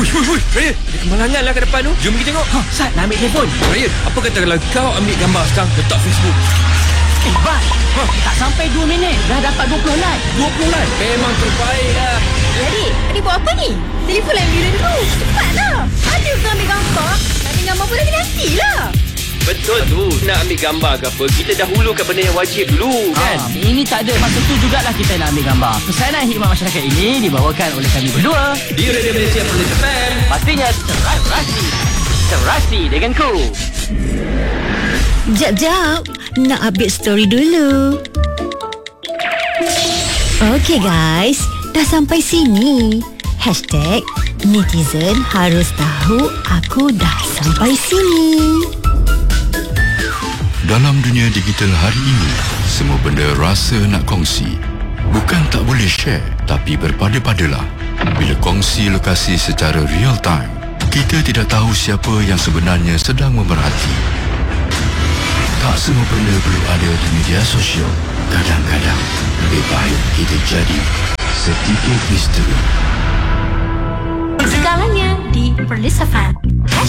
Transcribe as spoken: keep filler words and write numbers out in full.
hui, hui. Ryan, ada kemalangan lah kat depan tu. Jom pergi tengok. Ha, Sat, nak ambil telefon. Ryan, apa kata kalau kau ambil gambar sekarang letak Facebook? Eh, Bar, ha. tak sampai dua minit dah dapat dua puluh like. dua puluh like? Memang terbaik lah. Eh, adik, adik buat apa ni? Telefon lain bila dulu. Cepatlah. Ada ke ambil gambar? Nak ambil gambar pun lagi nantilah. Betul tu. Nak ambil gambar ke apa, kita dahulukan benda yang wajib dulu, kan? Ha, ini tak ada. Masa tu jugalah kita nak ambil gambar. Pesanan khidmat masyarakat ini dibawakan oleh kami berdua Di Radio Malaysia Police F M. Pastinya terasi. Terasi dengan ku. Jap, jap. Nak update story dulu. Okay guys, dah sampai sini. Hashtag netizen harus tahu aku dah sampai sini. Dalam dunia digital hari ini, semua benda rasa nak kongsi. Bukan tak boleh share, tapi berpada-padalah. Bila kongsi lokasi secara real time, kita tidak tahu siapa yang sebenarnya sedang memerhati. Tak semua benda perlu ada di media sosial. Kadang-kadang, lebih baik kita jadi sedikit misteri. Segalanya di Police F M.